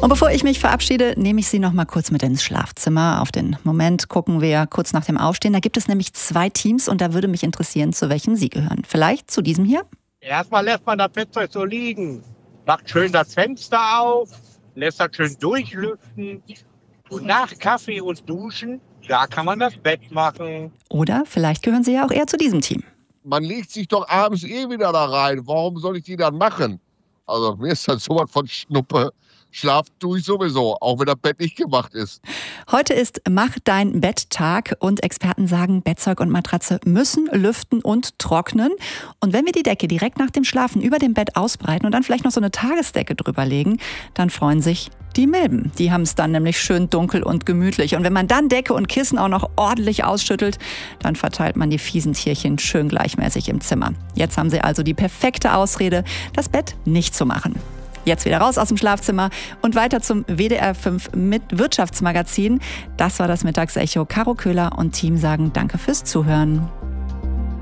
Und bevor ich mich verabschiede, nehme ich Sie noch mal kurz mit ins Schlafzimmer. Auf den Moment gucken wir kurz nach dem Aufstehen. Da gibt es nämlich 2 Teams und da würde mich interessieren, zu welchem Sie gehören. Vielleicht zu diesem hier? Erstmal lässt man das Bettzeug so liegen, macht schön das Fenster auf, lässt das schön durchlüften. Und nach Kaffee und Duschen, da kann man das Bett machen. Oder vielleicht gehören Sie ja auch eher zu diesem Team. Man legt sich doch abends wieder da rein. Warum soll ich die dann machen? Also mir ist das sowas von Schnuppe. Schlaf tue ich sowieso, auch wenn das Bett nicht gemacht ist. Heute ist Mach dein Bett-Tag und Experten sagen, Bettzeug und Matratze müssen lüften und trocknen. Und wenn wir die Decke direkt nach dem Schlafen über dem Bett ausbreiten und dann vielleicht noch so eine Tagesdecke drüber legen, dann freuen sich die Milben. Die haben es dann nämlich schön dunkel und gemütlich. Und wenn man dann Decke und Kissen auch noch ordentlich ausschüttelt, dann verteilt man die fiesen Tierchen schön gleichmäßig im Zimmer. Jetzt haben Sie also die perfekte Ausrede, das Bett nicht zu machen. Jetzt wieder raus aus dem Schlafzimmer und weiter zum WDR 5 mit Wirtschaftsmagazin. Das war das Mittagsecho. Caro Köhler und Team sagen Danke fürs Zuhören.